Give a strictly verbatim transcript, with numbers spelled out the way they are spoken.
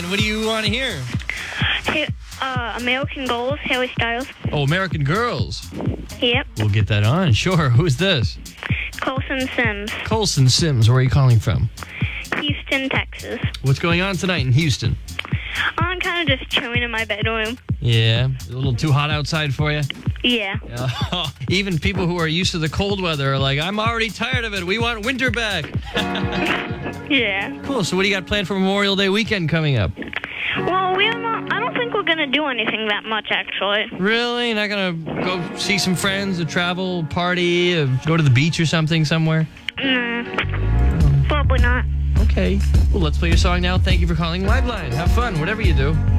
Lifeline. What do you want to hear? Hey, uh, American Girls, Harry Styles. Oh, American Girls. Yep. We'll get that on. Sure. Who's this? Colson Sims, Colson Sims. Where are you calling from? Houston, Texas. What's going on tonight in Houston? I'm kind of just chilling in my bedroom. Yeah. A little too hot outside for you? Yeah. Uh, even people who are used to the cold weather are like, I'm already tired of it. We want winter back. Yeah. Cool. So what do you got planned for Memorial Day weekend coming up? Well, we're not, I don't think we're going to do anything that much, actually. Really? Not going to go see some friends, or travel, party, or go to the beach or something somewhere? Mm, probably not. Okay. Well, let's play your song now. Thank you for calling Lifeline. Have fun, whatever you do.